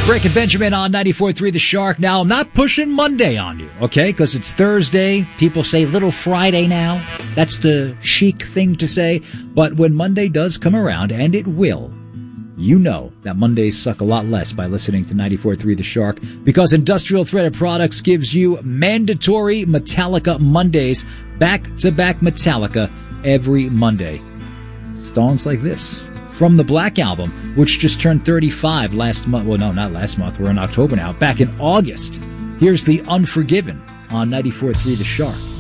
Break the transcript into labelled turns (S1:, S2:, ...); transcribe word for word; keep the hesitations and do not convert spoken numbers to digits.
S1: Breaking Benjamin on ninety-four point three The Shark. Now, I'm not pushing Monday on you, okay? Because it's Thursday. People say Little Friday now. That's the chic thing to say. But when Monday does come around, and it will, you know that Mondays suck a lot less by listening to ninety-four point three The Shark, because Industrial Threaded Products gives you mandatory Metallica Mondays, back-to-back Metallica every Monday. Songs like this from the Black Album, which just turned thirty-five last month. Well, no, not last month. We're in October now. Back in August. Here's The Unforgiven on ninety-four point three The Shark.